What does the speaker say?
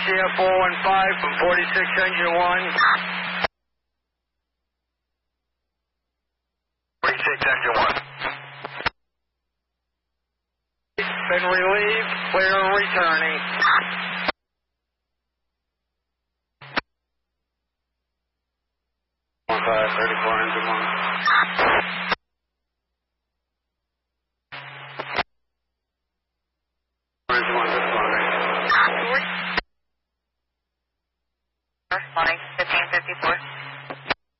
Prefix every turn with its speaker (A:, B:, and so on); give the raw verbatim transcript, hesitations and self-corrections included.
A: Garcia four one five from forty-six engine one.
B: forty-six engine one.
A: Been relieved, clear and returning. one five, thirty-four engine one.